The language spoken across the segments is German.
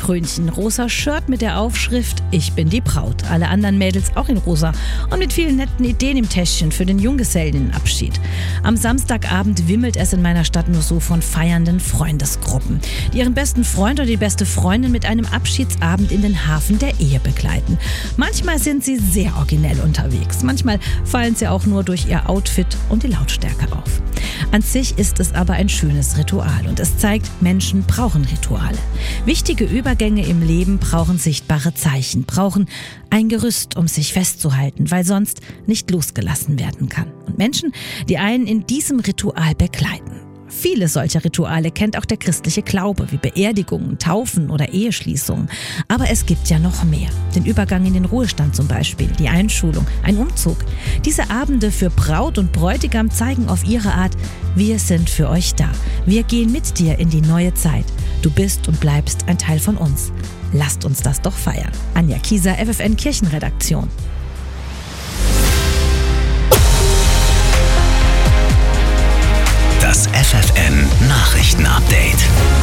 Krönchen, rosa Shirt mit der Aufschrift „Ich bin die Braut". Alle anderen Mädels auch in rosa und mit vielen netten Ideen im Täschchen für den Junggesellenabschied. Am Samstagabend wimmelt es in meiner Stadt nur so von feiernden Freundesgruppen, die ihren besten Freund oder die beste Freundin mit einem Abschiedsabend in den Hafen der Ehe begleiten. Manchmal sind sie sehr originell unterwegs, manchmal fallen sie auch nur durch ihr Outfit und die Lautstärke auf. An sich ist es aber ein schönes Ritual und es zeigt, Menschen brauchen Rituale. Wichtige Übergänge im Leben brauchen sichtbare Zeichen, brauchen ein Gerüst, um sich festzuhalten, weil sonst nicht losgelassen werden kann. Und Menschen, die einen in diesem Ritual begleiten. Viele solcher Rituale kennt auch der christliche Glaube, wie Beerdigungen, Taufen oder Eheschließungen. Aber es gibt ja noch mehr. Den Übergang in den Ruhestand zum Beispiel, die Einschulung, ein Umzug. Diese Abende für Braut und Bräutigam zeigen auf ihre Art, wir sind für euch da. Wir gehen mit dir in die neue Zeit. Du bist und bleibst ein Teil von uns. Lasst uns das doch feiern. Anja Kieser, FFN Kirchenredaktion. Das FFN Nachrichtenupdate.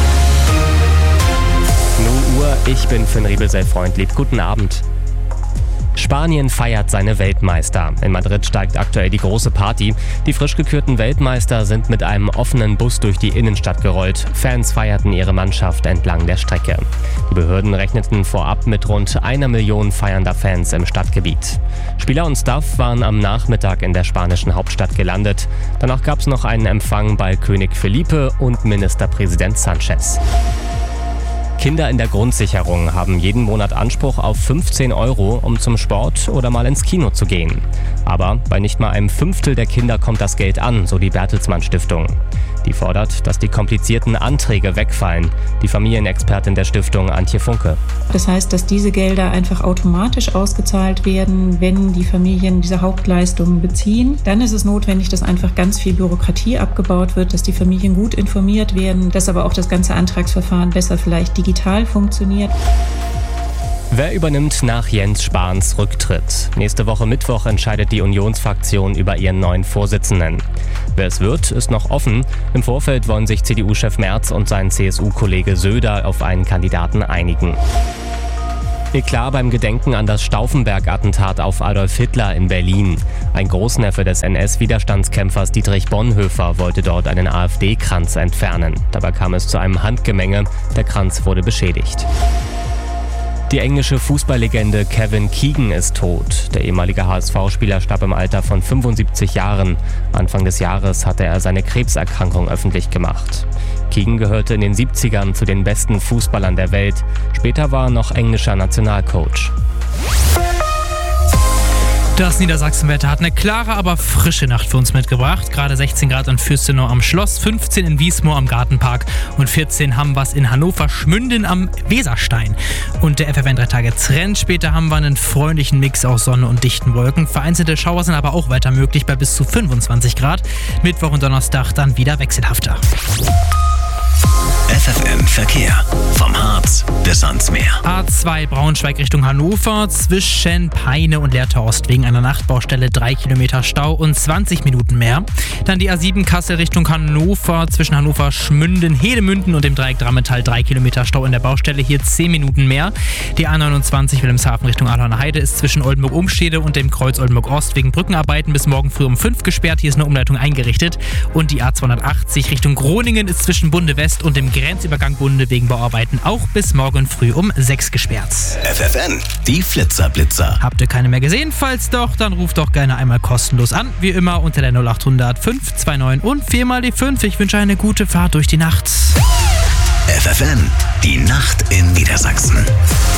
0 Uhr, ich bin Finn Riebel-Freund. Guten Abend. Spanien feiert seine Weltmeister. In Madrid steigt aktuell die große Party. Die frisch gekürten Weltmeister sind mit einem offenen Bus durch die Innenstadt gerollt. Fans feierten ihre Mannschaft entlang der Strecke. Die Behörden rechneten vorab mit rund 1 Million feiernder Fans im Stadtgebiet. Spieler und Staff waren am Nachmittag in der spanischen Hauptstadt gelandet. Danach gab es noch einen Empfang bei König Felipe und Ministerpräsident Sanchez. Kinder in der Grundsicherung haben jeden Monat Anspruch auf 15 €, um zum Sport oder mal ins Kino zu gehen. Aber bei nicht mal einem Fünftel der Kinder kommt das Geld an, so die Bertelsmann Stiftung. Die fordert, dass die komplizierten Anträge wegfallen. Die Familienexpertin der Stiftung, Antje Funke. Das heißt, dass diese Gelder einfach automatisch ausgezahlt werden, wenn die Familien diese Hauptleistungen beziehen. Dann ist es notwendig, dass einfach ganz viel Bürokratie abgebaut wird, dass die Familien gut informiert werden, dass aber auch das ganze Antragsverfahren besser vielleicht digital funktioniert. Wer übernimmt nach Jens Spahns Rücktritt? Nächste Woche Mittwoch entscheidet die Unionsfraktion über ihren neuen Vorsitzenden. Wer es wird, ist noch offen. Im Vorfeld wollen sich CDU-Chef Merz und sein CSU-Kollege Söder auf einen Kandidaten einigen. Eklat beim Gedenken an das Stauffenberg-Attentat auf Adolf Hitler in Berlin. Ein Großneffe des NS-Widerstandskämpfers Dietrich Bonhoeffer wollte dort einen AfD-Kranz entfernen. Dabei kam es zu einem Handgemenge. Der Kranz wurde beschädigt. Die englische Fußballlegende Kevin Keegan ist tot. Der ehemalige HSV-Spieler starb im Alter von 75 Jahren. Anfang des Jahres hatte er seine Krebserkrankung öffentlich gemacht. Keegan gehörte in den 70ern zu den besten Fußballern der Welt. Später war er noch englischer Nationalcoach. Das Niedersachsenwetter hat eine klare, aber frische Nacht für uns mitgebracht. Gerade 16 Grad in Fürstenau am Schloss, 15 in Wiesmoor am Gartenpark und 14 haben wir es in Hannover Schmünden am Weserstein. Und der FFN 3 Tage Trend. Später haben wir einen freundlichen Mix aus Sonne und dichten Wolken. Vereinzelte Schauer sind aber auch weiter möglich bei bis zu 25 Grad. Mittwoch und Donnerstag dann wieder wechselhafter. FFN Verkehr. Vom Harz bis ans Meer. A2 Braunschweig Richtung Hannover zwischen Peine und Lehrtorst wegen einer Nachtbaustelle 3 Kilometer Stau und 20 Minuten mehr. Dann die A7 Kassel Richtung Hannover zwischen Hannover Schmünden, Hedemünden und dem Dreieck Drammental 3 Kilometer Stau in der Baustelle, hier 10 Minuten mehr. Die A29 Wilhelmshaven Richtung Ahlhorner Heide ist zwischen Oldenburg-Umstede und dem Kreuz Oldenburg-Ost wegen Brückenarbeiten bis morgen früh um 5 gesperrt. Hier ist eine Umleitung eingerichtet. Und die A280 Richtung Groningen ist zwischen Bunde West und dem Grenzübergang Bunde wegen Bauarbeiten auch bis morgen früh um 6 gesperrt. FFN, die Flitzer-Blitzer. Habt ihr keine mehr gesehen? Falls doch, dann ruft doch gerne einmal kostenlos an. Wie immer unter der 0800 529 und 4 die 5. Ich wünsche eine gute Fahrt durch die Nacht. FFN, die Nacht in Niedersachsen.